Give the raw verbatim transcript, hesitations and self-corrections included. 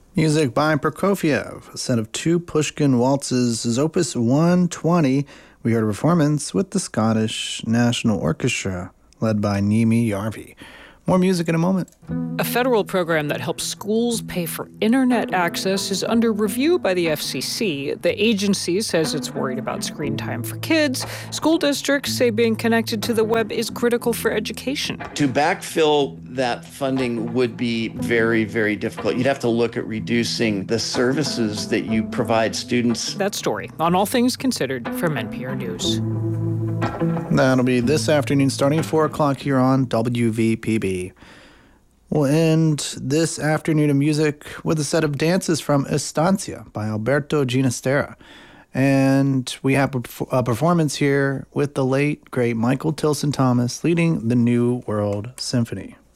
Music by Prokofiev, a set of two Pushkin waltzes, is Opus one twenty. We heard a performance with the Scottish National Orchestra, led by Nimi Yarvi. More music in a moment. A federal program that helps schools pay for internet access is under review by the F C C. The agency says it's worried about screen time for kids. School districts say being connected to the web is critical for education. To backfill that funding would be very, very difficult. You'd have to look at reducing the services that you provide students. That story on All Things Considered from N P R News. That'll be this afternoon starting at four o'clock here on W V P B. We'll end this afternoon of music with a set of dances from Estancia by Alberto Ginastera. And we have a performance here with the late, great Michael Tilson Thomas leading the New World Symphony.